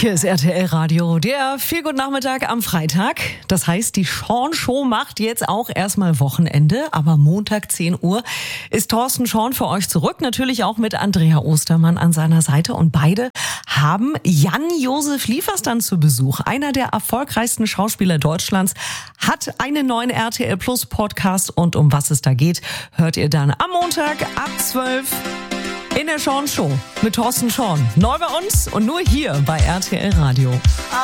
Hier ist RTL Radio, der Feelgood-Nachmittag am Freitag. Das heißt, die Schorn-Show macht jetzt auch erstmal Wochenende, aber Montag 10 Uhr ist Thorsten Schorn für euch zurück. Natürlich auch mit Andrea Ostermann an seiner Seite. Und beide haben Jan-Josef Liefers dann zu Besuch. Einer der erfolgreichsten Schauspieler Deutschlands hat einen neuen RTL Plus Podcast. Und um was es da geht, hört ihr dann am Montag ab 12 in der Schorn Show mit Thorsten Schorn. Neu bei uns und nur hier bei RTL Radio.